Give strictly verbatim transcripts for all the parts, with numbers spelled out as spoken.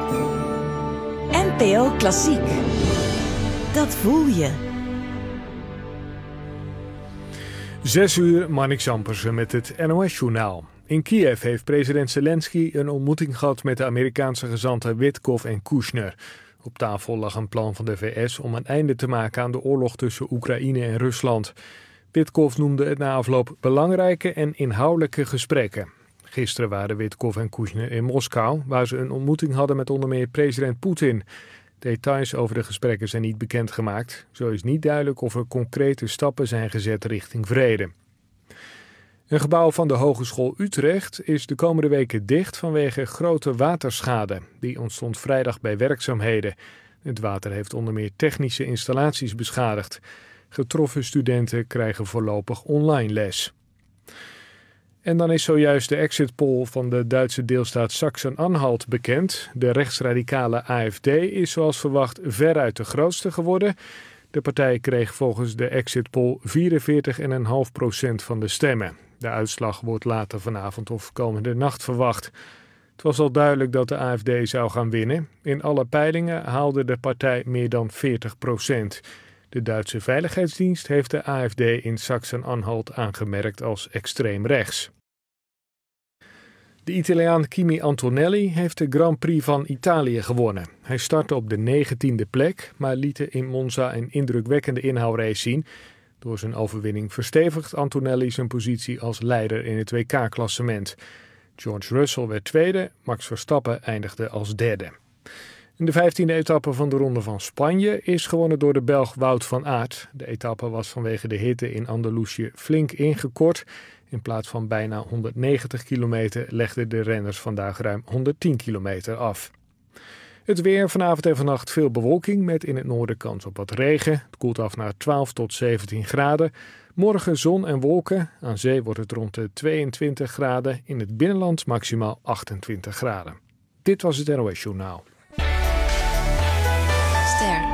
N P O Klassiek. Dat voel je. Zes uur, Marnix Ampersen met het N O S-journaal. In Kiev heeft president Zelensky een ontmoeting gehad met de Amerikaanse gezanten Witkoff en Kushner. Op tafel lag een plan van de V S om een einde te maken aan de oorlog tussen Oekraïne en Rusland. Witkoff noemde het na afloop belangrijke en inhoudelijke gesprekken. Gisteren waren Witkoff en Kushner in Moskou, waar ze een ontmoeting hadden met onder meer president Poetin. Details over de gesprekken zijn niet bekendgemaakt. Zo is niet duidelijk of er concrete stappen zijn gezet richting vrede. Een gebouw van de Hogeschool Utrecht is de komende weken dicht vanwege grote waterschade. Die ontstond vrijdag bij werkzaamheden. Het water heeft onder meer technische installaties beschadigd. Getroffen studenten krijgen voorlopig online les. En dan is zojuist de exit poll van de Duitse deelstaat Sachsen-Anhalt bekend. De rechtsradicale A F D is zoals verwacht veruit de grootste geworden. De partij kreeg volgens de exit poll vierenveertig komma vijf procent van de stemmen. De uitslag wordt later vanavond of komende nacht verwacht. Het was al duidelijk dat de A F D zou gaan winnen. In alle peilingen haalde de partij meer dan veertig procent. De Duitse Veiligheidsdienst heeft de A F D in Sachsen-Anhalt aangemerkt als extreem rechts. De Italiaan Kimi Antonelli heeft de Grand Prix van Italië gewonnen. Hij startte op de negentiende plek, maar liet in Monza een indrukwekkende inhoudrace zien. Door zijn overwinning verstevigt Antonelli zijn positie als leider in het W K-klassement. George Russell werd tweede, Max Verstappen eindigde als derde. In de vijftiende etappe van de Ronde van Spanje is gewonnen door de Belg Wout van Aert. De etappe was vanwege de hitte in Andalusië flink ingekort. In plaats van bijna honderdnegentig kilometer legden de renners vandaag ruim honderdtien kilometer af. Het weer, vanavond en vannacht veel bewolking met in het noorden kans op wat regen. Het koelt af naar twaalf tot zeventien graden. Morgen zon en wolken. Aan zee wordt het rond de tweeëntwintig graden. In het binnenland maximaal achtentwintig graden. Dit was het N O S Journaal. Ster.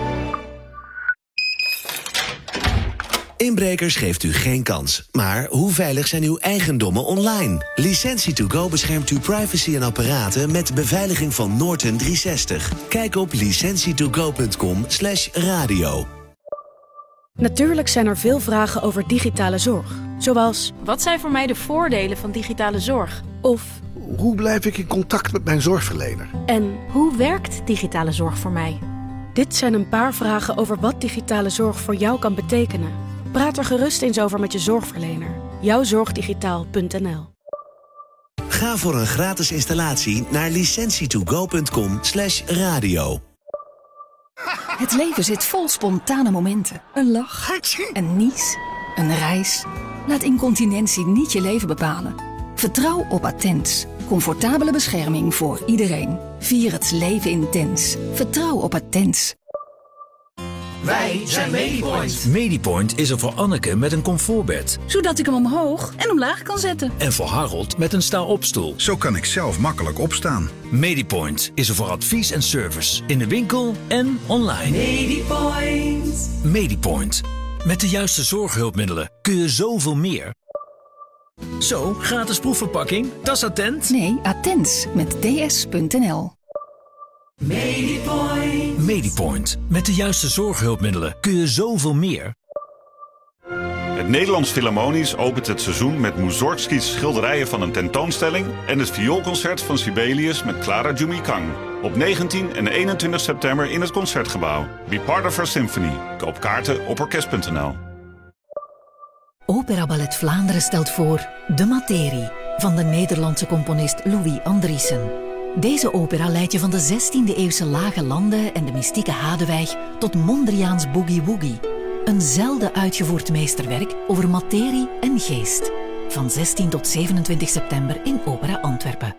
Inbrekers geeft u geen kans. Maar hoe veilig zijn uw eigendommen online? Licentie to go beschermt uw privacy en apparaten met beveiliging van Norton driehonderdzestig. Kijk op licentietogo punt com slash radio. Natuurlijk zijn er veel vragen over digitale zorg. Zoals, Wat zijn voor mij de voordelen van digitale zorg? of, Hoe blijf ik in contact met mijn zorgverlener? en Hoe werkt digitale zorg voor mij? dit zijn een paar vragen over wat digitale zorg voor jou kan betekenen. Praat er gerust eens over met je zorgverlener. jouwzorgdigitaal punt n l. Ga voor een gratis installatie naar licentietogo punt com slash radio. Het leven zit vol spontane momenten. Een lach, een nies, een reis. Laat incontinentie niet je leven bepalen. Vertrouw op Attens. Comfortabele bescherming voor iedereen. Vier het leven intens. Vertrouw op Attens. Wij zijn Medipoint. Medipoint is er voor Anneke met een comfortbed. Zodat ik hem omhoog en omlaag kan zetten. En voor Harold met een sta-opstoel. Zo kan ik zelf makkelijk opstaan. Medipoint is er voor advies en service. In de winkel en online. Medipoint. Medipoint. Met de juiste zorghulpmiddelen kun je zoveel meer. Zo, gratis proefverpakking. Dat is attent. Nee, Attens met d s punt n l. Medipoint. Medipoint. Met de juiste zorghulpmiddelen kun je zoveel meer. Het Nederlands Philharmonisch opent het seizoen met Mussorgskis schilderijen van een tentoonstelling en het vioolconcert van Sibelius met Clara Jumikang. Op negentien en eenentwintig september in het Concertgebouw. Be part of our symphony. Koop kaarten op orkest punt n l. Opera Ballet Vlaanderen stelt voor De Materie van de Nederlandse componist Louis Andriessen. Deze opera leidt je van de zestiende-eeuwse lage landen en de mystieke Hadewijk tot Mondriaans Boogie Woogie. Een zelden uitgevoerd meesterwerk over materie en geest. Van zestien tot zevenentwintig september in Opera Antwerpen.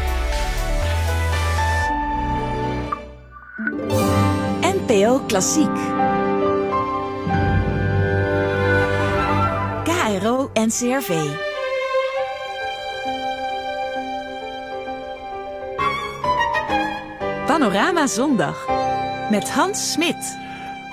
N P O Klassiek. K R O N C R V. Panorama Zondag met Hans Smit.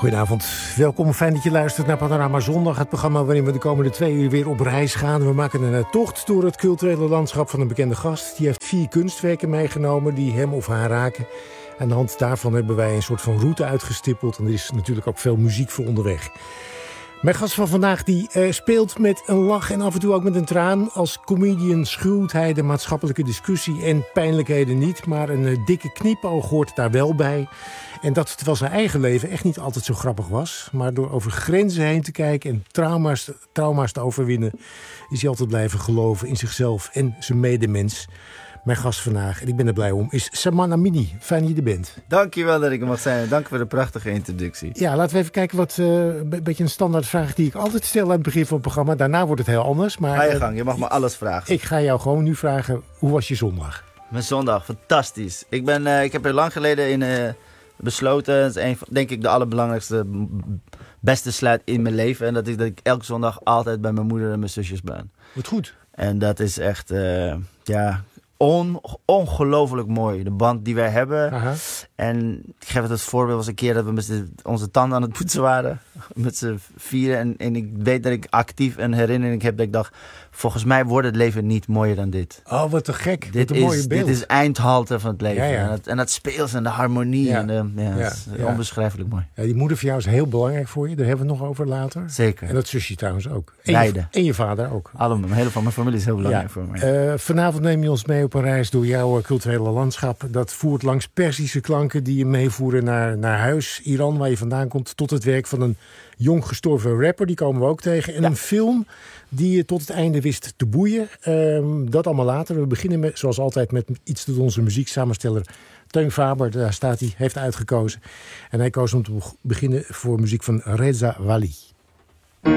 Goedenavond, welkom. Fijn dat je luistert naar Panorama Zondag. Het programma waarin we de komende twee uur weer op reis gaan. We maken een tocht door het culturele landschap van een bekende gast. Die heeft vier kunstwerken meegenomen die hem of haar raken. Aan de hand daarvan hebben wij een soort van route uitgestippeld. En er is natuurlijk ook veel muziek voor onderweg. Mijn gast van vandaag die uh, speelt met een lach en af en toe ook met een traan. Als comedian schuwt hij de maatschappelijke discussie en pijnlijkheden niet. Maar een uh, dikke kniepoog hoort daar wel bij. En dat terwijl zijn eigen leven echt niet altijd zo grappig was. Maar door over grenzen heen te kijken en trauma's, trauma's te overwinnen, is hij altijd blijven geloven in zichzelf en zijn medemens. Mijn gast vandaag, en ik ben er blij om, is Saman Amini. Fijn dat je er bent. Dankjewel dat ik er mag zijn. Dank voor de prachtige introductie. Ja, laten we even kijken wat uh, een beetje een standaard vraag die ik altijd stel aan het begin van het programma. Daarna wordt het heel anders. Maar, ga je gang, je mag me alles vragen. Ik ga jou gewoon nu vragen, hoe was je zondag? Mijn zondag, fantastisch. Ik, ben, uh, ik heb er lang geleden in uh, besloten, het is een van, denk ik de allerbelangrijkste, beste sluit in mijn leven. En dat is dat ik elke zondag altijd bij mijn moeder en mijn zusjes ben. Wat goed. En dat is echt, uh, ja... On, ongelooflijk mooi, de band die wij hebben. Aha. En ik geef het als voorbeeld, was een keer dat we met z'n, onze tanden aan het poetsen waren. Met z'n vieren. En, en ik weet dat ik actief een herinnering heb dat ik dacht, volgens mij wordt het leven niet mooier dan dit. Oh, wat te gek. Dit, wat een is, mooie beeld. Dit is eindhalte van het leven. Ja, ja. En, het, en dat speels en de harmonie. Ja. En de, ja, ja, dat is ja. onbeschrijfelijk mooi. Ja, die moeder van jou is heel belangrijk voor je. Daar hebben we het nog over later. Zeker. En dat zusje trouwens ook. En Beide. Je, en je vader ook. Allemaal. Mijn hele van mijn familie is heel belangrijk ja. voor mij. Uh, vanavond neem je ons mee op een reis door jouw culturele landschap. Dat voert langs Perzische klanken die je meevoeren naar, naar huis. Iran, waar je vandaan komt, tot het werk van een jong gestorven rapper. Die komen we ook tegen. En ja. een film die je tot het einde wist te boeien. Um, dat allemaal later. We beginnen met, zoals altijd met iets dat onze muzieksamensteller Teun Faber, daar staat hij, heeft uitgekozen. En hij koos om te beginnen voor muziek van Reza Wali.